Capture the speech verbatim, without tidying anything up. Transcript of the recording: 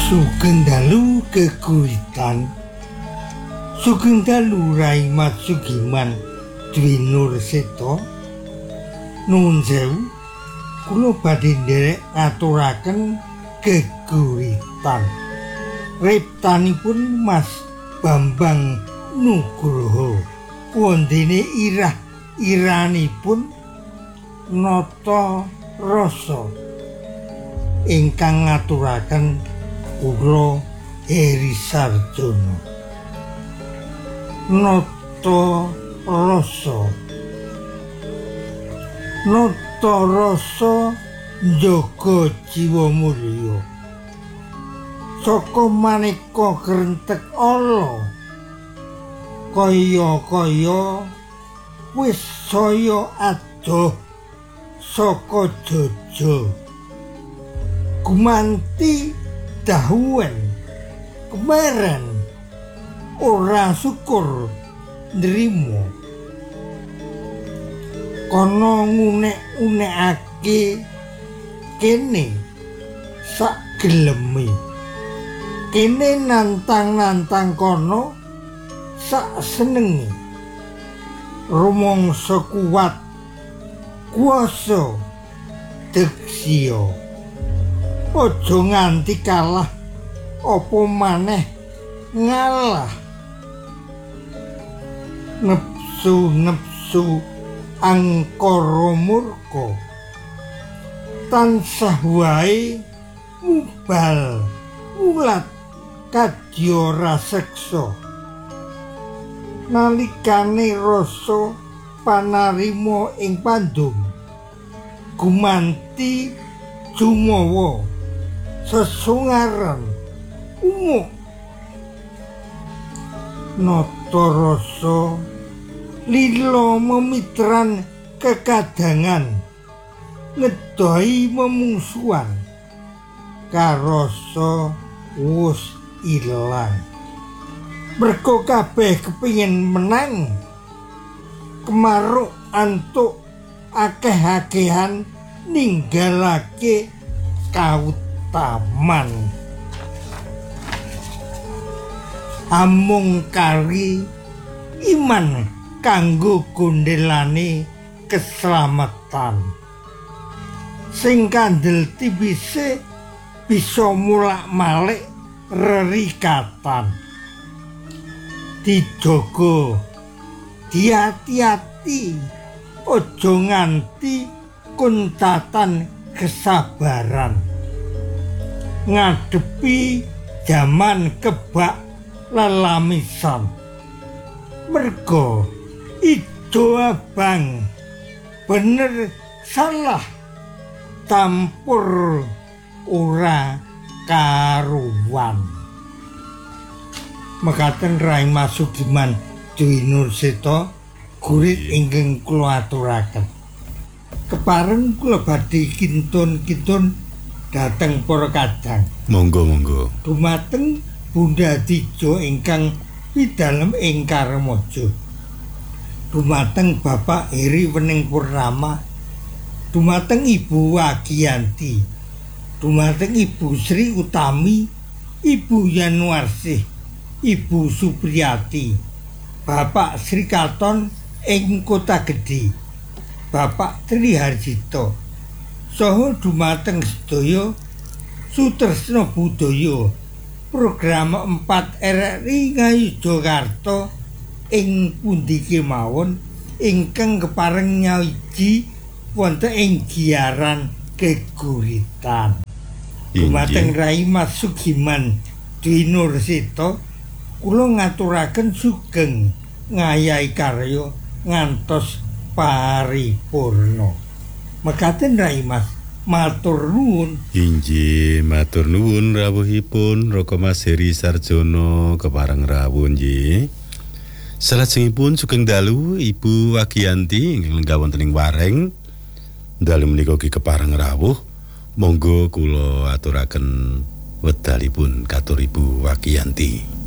Sugeng dalu geguritan. Sugeng dalu Rai Mas Sugiman Dwi Nur Seto. Nuwun sewu, kula badhe nderek ngaturaken geguritan. Riptanipun Mas Bambang Nugroho. Wondene irah iranipun nata rasa ingkang ngaturaken kula Heri Sarjono. Nata rasa nata rasa njaga jiwa mulya saka maneka krentek ala kaya-kaya wis saya adoh saka jaja gumanti dahuwen kemaren ora syukur nrimo kono ngunek-unekake kene sak geleme kene nantang-nantang kono sak senengi rumangsa kuat kuasa deksya aja nganti kalah apa maneh ngalah nepsu-nepsu angkara murka tansah wae mubal mulat kadya raseksa nalikane rasa panarima ing pandum gumanti jumawa sesungaran umuk nata rasa lila memitran kekadangan ngedoi memungsuhan karasa wus ilang mergo kabeh kepingin menang kemaruk antuk akeh-akehan ninggalake kautaman amung kari iman kanggo gondelane keselamatan sing kandel tibise bisa mulak-malik rerikatan dijogo diati-ati ojo nganti kuntatan kesabaran ngadepi zaman kebak lelamisan mergo ijo abang bener salah campur ora karuwan mekaten Rai Mas Sugiman Dwi Nur Seto gurit ingkang kula aturaken kepareng kula badhe kintun-kintun dhateng para kadang monggo monggo dumateng Bunda Dijo ingkang pidalem ing Karamaja dumateng Bapak Heri Wening Purnama dumateng Ibu Wagiyanti dumateng Ibu Sri Utami Ibu Yanuarsih Ibu Supriyati Bapak Sri Katon ing Kota Gedhi Bapak Tri Harjito saha dumateng sedaya sutresna budaya program empat R R I Ngayogyakarta ing pundi kemawon ingkang kepareng nyawiji wonten ing giaran geguritan dumateng Rai Mas Sugiman Dwi Nur Seto kula ngaturaken sugeng ngayahi karya ngantos paripurna mekaten Rai Mas matur nuwun. Inggih, matur nuwun rawuhipun Raka Mas Heri Sarjono kepareng rawuh nggih. Salajengipun sugeng dalu Ibu Wagiyanti ingkang lenggah wonten ing wareng. Dalu menika kepareng rawuh. Monggo kula aturaken wedalipun katur Ibu Wagiyanti.